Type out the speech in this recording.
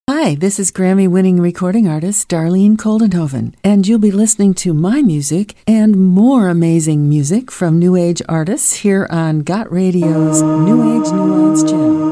Hi, this is Grammy-winning recording artist Darlene Koldenhoven, and you'll be listening to my music and more amazing music from New Age artists here on Got Radio's New Age Nuance channel.